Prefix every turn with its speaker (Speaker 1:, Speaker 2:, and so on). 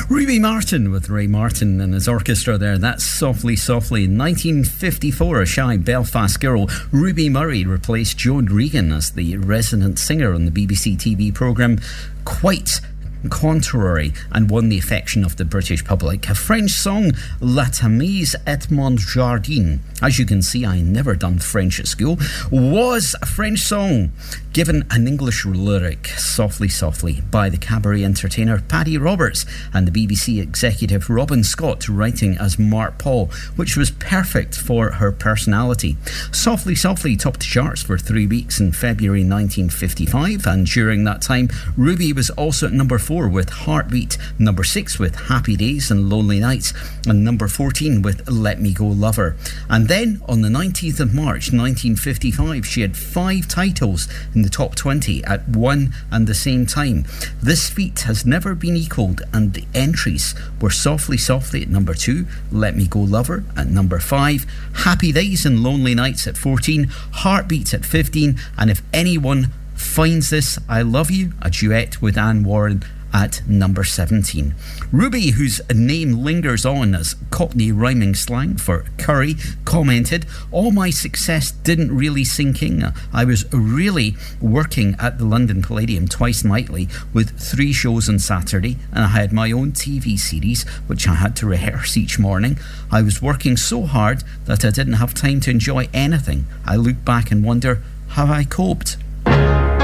Speaker 1: Ruby Martin with Ray Martin and his orchestra there. That's Softly Softly. In 1954, a shy Belfast girl, Ruby Murray, replaced Joan Regan as the resident singer on the BBC TV programme Quite Contrary and won the affection of the British public. A French song, La Tamise et mon jardin. As you can see, I never done French at school. Was a French song given an English lyric, Softly Softly, by the cabaret entertainer Paddy Roberts and the BBC executive Robin Scott, writing as Mark Paul, which was perfect for her personality. Softly Softly topped the charts for 3 weeks in February 1955, and during that time Ruby was also at number 4 with Heartbeat, number 6 with Happy Days and Lonely Nights, and number 14 with Let Me Go Lover. And then on the 19th of March 1955 she had 5 titles in the top 20 at one and the same time. This feat has never been equalled, and the entries were Softly Softly at number 2, Let Me Go Lover at number 5, Happy Days and Lonely Nights at 14, Heartbeat at 15, and If Anyone Finds This I Love You, a duet with Anne Warren, at number 17. Ruby, whose name lingers on as Cockney rhyming slang for curry, commented, "All my success didn't really sink in. I was really working at the London Palladium twice nightly with 3 shows on Saturday, and I had my own TV series which I had to rehearse each morning. I was working so hard that I didn't have time to enjoy anything. I look back and wonder how I coped."